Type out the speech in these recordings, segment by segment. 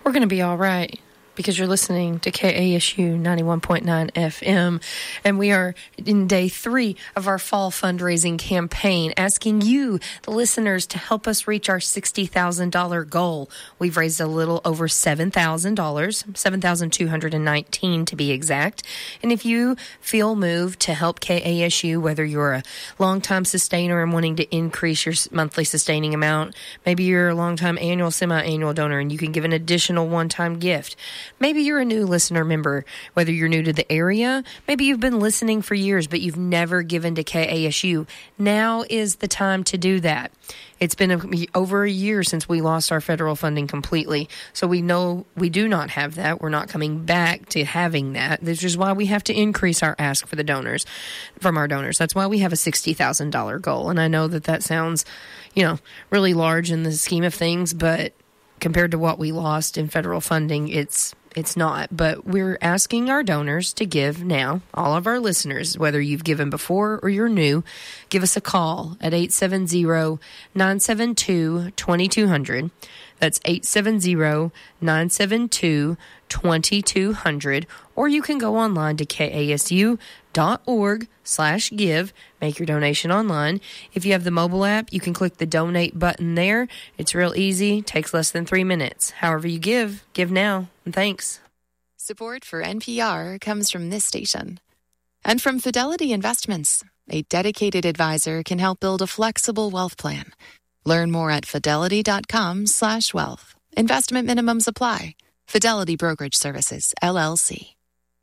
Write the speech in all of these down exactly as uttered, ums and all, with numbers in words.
We're going to be all right because you're listening to K A S U ninety-one point nine F M, and we are in day three of our fall fundraising campaign, asking you, the listeners, to help us reach our sixty thousand dollars goal. We've raised a little over seven thousand dollars, seven thousand two hundred nineteen dollars to be exact. And if you feel moved to help K A S U, whether you're a longtime sustainer and wanting to increase your monthly sustaining amount, maybe you're a longtime annual, semi-annual donor and you can give an additional one-time gift. Maybe you're a new listener member, whether you're new to the area, maybe you've been listening for years, but you've never given to K A S U. Now is the time to do that. It's been a, over a year since we lost our federal funding completely, so we know we do not have that. We're not coming back to having that. This is why we have to increase our ask for the donors, from our donors. That's why we have a sixty thousand dollars goal, and I know that that sounds, you know, really large in the scheme of things, but compared to what we lost in federal funding, it's it's not. But we're asking our donors to give now. All of our listeners, whether you've given before or you're new, give us a call at eight seven zero, nine seven two, two two zero zero. That's eight seven zero, nine seven two, two two zero zero. Or you can go online to kasu dot org slash give. Make your donation online. If you have the mobile app, you can click the donate button there. It's real easy. Takes less than three minutes. However you give, give now. And thanks. Support for N P R comes from this station. And from Fidelity Investments. A dedicated advisor can help build a flexible wealth plan. Learn more at fidelity.com slash wealth. Investment minimums apply. Fidelity Brokerage Services, L L C.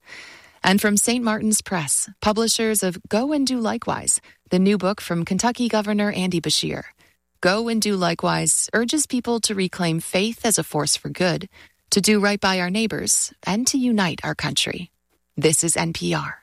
And from Saint Martin's Press, publishers of Go and Do Likewise, the new book from Kentucky Governor Andy Beshear. Go and Do Likewise urges people to reclaim faith as a force for good, to do right by our neighbors, and to unite our country. This is N P R.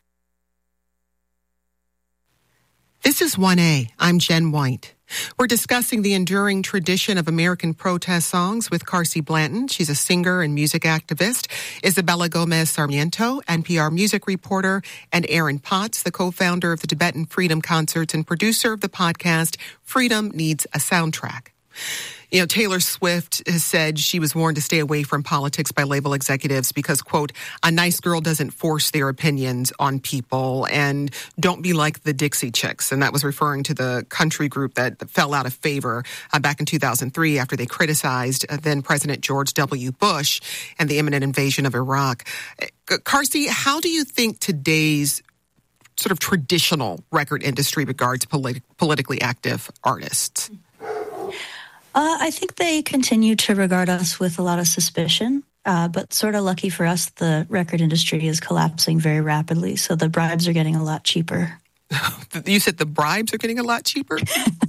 This is one A. I'm Jen White. We're discussing the enduring tradition of American protest songs with Carsey Blanton. She's a singer and music activist. Isabella Gomez Sarmiento, N P R music reporter, and Aaron Potts, the co-founder of the Tibetan Freedom Concerts and producer of the podcast Freedom Needs a Soundtrack. You know, Taylor Swift has said she was warned to stay away from politics by label executives because, quote, a nice girl doesn't force their opinions on people, and don't be like the Dixie Chicks. And that was referring to the country group that fell out of favor uh, back in two thousand three after they criticized uh, then President George W. Bush and the imminent invasion of Iraq. Uh, Carsey, how do you think today's sort of traditional record industry regards politi- politically active artists? Uh, I think they continue to regard us with a lot of suspicion, uh, but sort of lucky for us, the record industry is collapsing very rapidly, so the bribes are getting a lot cheaper. You said the bribes are getting a lot cheaper?